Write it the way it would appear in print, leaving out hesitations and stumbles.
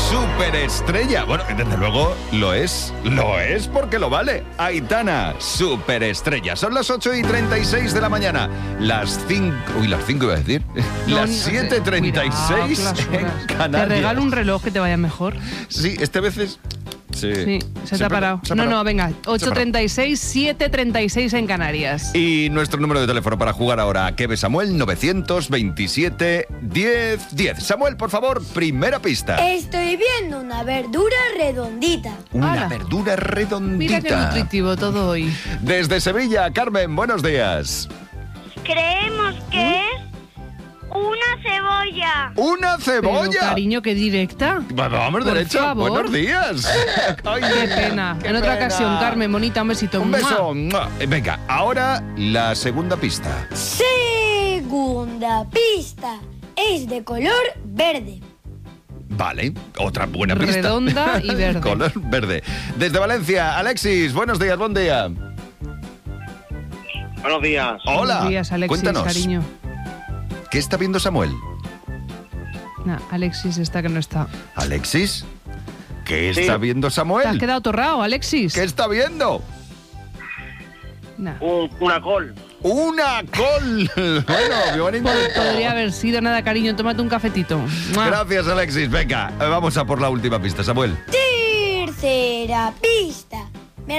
superestrella. Bueno, desde luego lo es porque lo vale. Aitana, superestrella. Son las 8:36 de la mañana. Las 5 iba a decir. Las 7:36 en Canarias. Te regalo un reloj que te vaya mejor. Sí, veces... Sí, se te ha parado. No, venga, 8:36, 7:36 en Canarias. Y nuestro número de teléfono para jugar ahora, que ve Samuel, 927 1010. Samuel, por favor, primera pista. Estoy viendo una verdura redondita. Una verdura redondita. Mira qué nutritivo todo hoy. Desde Sevilla, Carmen, buenos días. Creemos que es una cebolla. ¡Una cebolla! Pero, cariño, qué directa. Vamos, por derecha. favor. Buenos días. Ay, qué pena. En otra ocasión, Carmen, bonita, un besito. Un beso. Venga, ahora la segunda pista. Segunda pista. Es de color verde. Vale, otra buena pista. Redonda y verde. Color verde. Desde Valencia, Alexis, buenos días, buen día. Buenos días. Hola. Buenos días, Alexis, Cuéntanos. cariño. ¿Qué está viendo Samuel? Nah, Alexis está que no está. ¿Alexis? ¿Qué está viendo Samuel? Te has quedado torrado, Alexis. ¿Qué está viendo? Nah. Una col. ¡Una col! Bueno, bien intentado. Podría haber sido nada, cariño. Tómate un cafetito. ¡Mua! Gracias, Alexis. Venga, vamos a por la última pista, Samuel. Tercera pista.